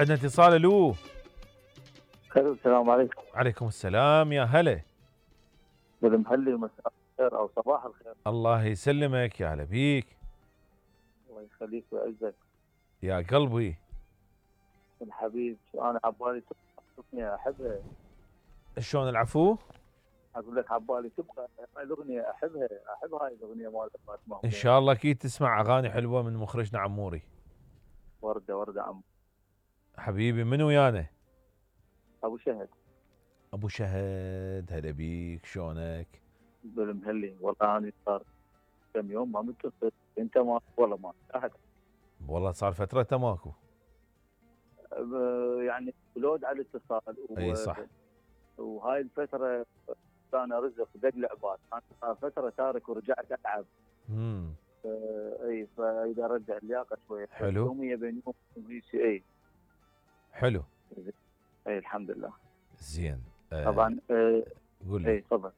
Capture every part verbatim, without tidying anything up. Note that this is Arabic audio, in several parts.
عندنا اتصال. الو. الو السلام عليكم. عليكم السلام، يا هلا. بالمحلي، مساء الخير او صباح الخير. الله يسلمك، يا هلا بيك. الله يخليك ويعزك. يا قلبي. الحبيب، انا عبالي تبقى اغنيه احبها. شلون العفو؟ اقول لك عبالي تبقى الاغنيه احبها، احب هاي الاغنيه مالت فات ان مهموم. شاء الله اكيد تسمع اغاني حلوه من مخرجنا عموري. ورده ورده عم. حبيبي، من ويانا؟ ابو شهد. ابو شهد، هلا بيك، شلونك؟ بالمهلي، والله انا صار كم يوم ما متصل، انت ما والله ما احد. والله صار فتره ماكو. أه، يعني لود على الاتصال اي و... صح. وهاي الفتره كان رزق دق لعبات، انا صار فتره تارك ورجعت العب. امم آه، اي فاذا رجع اللياقه شويه، بس حلو. يوميا بين يوم وهي شيء. اي حلو. اي الحمد لله. زين. آه طبعا. آه، قول لي. اي تفضل.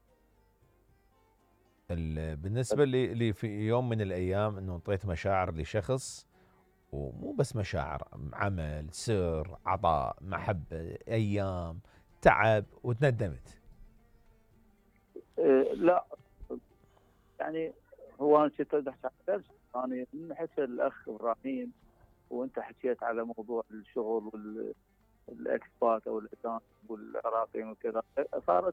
ال- بالنسبه لي لي في يوم من الايام انه انطيت مشاعر لشخص، ومو بس مشاعر، عمل، سر، عطاء، محبه، ايام، تعب، وتندمت. آه، لا، يعني هو انا كنت احكي عن نفسي، يعني من حيث الاخ ابراهيم، وانت حكيت على موضوع الشغل والاكسبات او الاجانب والعراقيين وكذا، صارت